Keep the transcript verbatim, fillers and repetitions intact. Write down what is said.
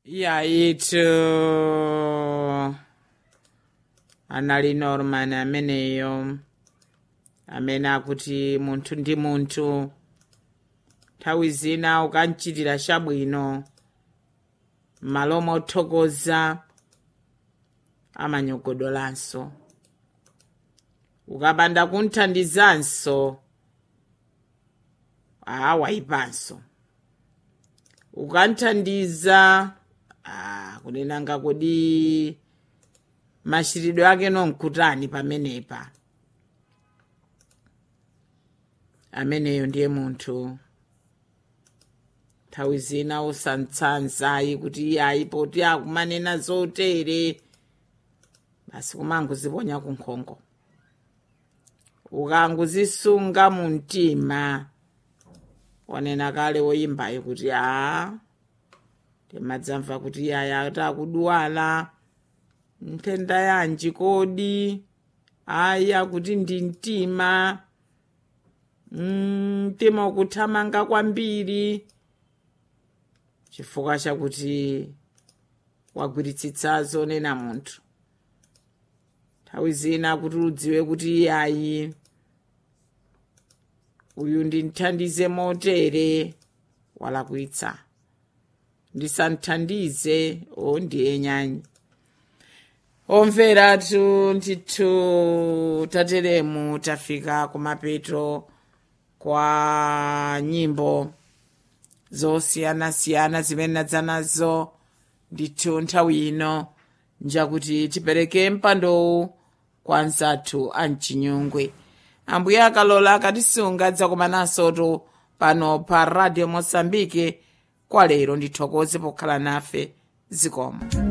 Yaitu anali Norman ameneyo amene akuti munthu ndi munthu nthawi zina ukanchitira chabwino m'malo mothokoza amanyogodolanso, ukapanda kunthandizanso awayipanso, ukanthandiza ah, kunenanga kodi machitidwe ake nonkutani pamenepa. Ameneyo ndiye munthu nthawi zina usantsanzayi kuti ayi poti akumanena zotere basi kumangoziponya kunkhongo, ukangozisunga mu mtima. Wanena kale woyimbayo kuti a timadzamva kuti aya takudwala nthenda yanji kodi aya kuti ndi mtima mtima ukuthamanga kwambiri chifukwa chakuti wagwiritsitsazo nena munthu. Nthawi zina kuti udziwe kuti ayi uyu ndimthandize motere walakwitsa, ndisanthandize o ndiye nyanyi. Omveratu ndithu tateremu tafika kumapeto kwa nyimbo zosiyanasiyana zimene nadza nazo ndithu nthawi ino njakuti tipereke mpandowu kwa anzathu amchinyungwe. Ambuye akalola akatisunga dzakumananso pano pa Radio Mosambike. Kwa lero ndithokoze pokhala nafe. Zikomo.